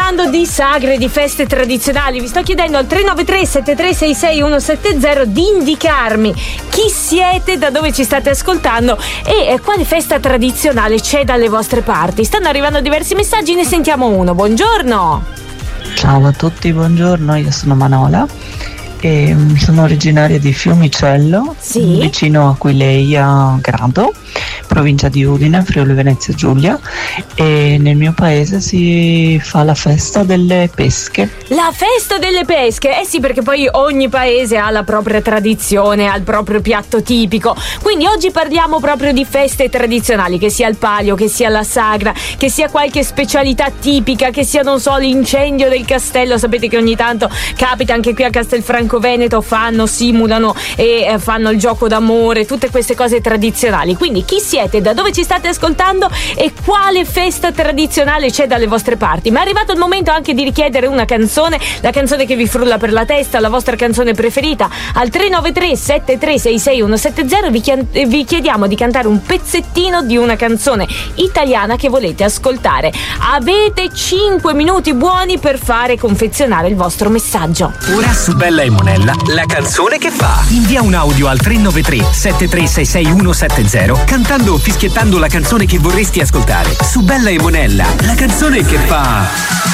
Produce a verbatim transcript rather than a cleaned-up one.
parlando di sagre, di feste tradizionali. Vi sto chiedendo al tre nove tre sette tre sei sei uno sette zero di indicarmi chi siete, da dove ci state ascoltando e eh, quale festa tradizionale c'è dalle vostre parti. Stanno arrivando diversi messaggi, ne sentiamo uno. Buongiorno. Ciao a tutti, buongiorno, io sono Manola e sono originaria di Fiumicello, sì? vicino a Aquileia Grado, provincia di Udine, Friuli Venezia Giulia, e nel mio paese si fa la festa delle pesche. La festa delle pesche? Eh sì, perché poi ogni paese ha la propria tradizione, ha il proprio piatto tipico, quindi oggi parliamo proprio di feste tradizionali, che sia il palio, che sia la sagra, che sia qualche specialità tipica, che sia, non so, l'incendio del castello. Sapete che ogni tanto capita anche qui a Castelfranco Veneto, fanno, simulano e eh, fanno il gioco d'amore, tutte queste cose tradizionali. Quindi chi siete, da dove ci state ascoltando e quale festa tradizionale c'è dalle vostre parti? Ma è arrivato il momento anche di richiedere una canzone, la canzone che vi frulla per la testa, la vostra canzone preferita. Al tre nove tre sette tre sei sei uno sette zero vi, chian- vi chiediamo di cantare un pezzettino di una canzone italiana che volete ascoltare. Avete cinque minuti buoni per fare confezionare il vostro messaggio. Ora su Bella e Monella, la canzone che fa. Invia un audio al tre nove tre sette tre sei sei uno sette zero cantando o fischiettando la canzone che vorresti ascoltare. Su Bella e Monella, la canzone che fa.